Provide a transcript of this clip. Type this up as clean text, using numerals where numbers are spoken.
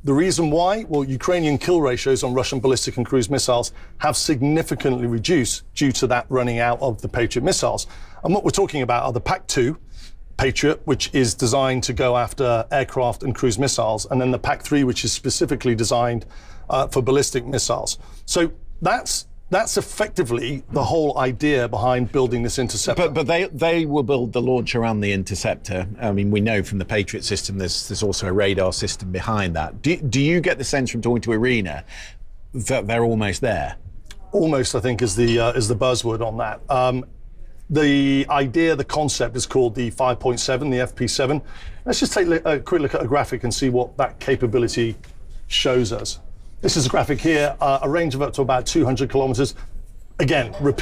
The reason why? Well, Ukrainian kill ratios on Russian ballistic and cruise missiles have significantly reduced due to that running out of the Patriot missiles. And what we're talking about are the PAC-2 Patriot, which is designed to go after aircraft and cruise missiles, and then the PAC-3, which is specifically designed for ballistic missiles. So that's effectively the whole idea behind building this interceptor. But they will build the launch around the interceptor. I mean, we know from the Patriot system there's also a radar system behind that. Do you get the sense from talking to Irina that they're almost there? Almost, I think, is the buzzword on that. The idea, the concept is called the 5.7, the FP7. Let's just take a quick look at a graphic and see what that capability shows us. This is a graphic here, a range of up to about 200 kilometers. Again, repeat.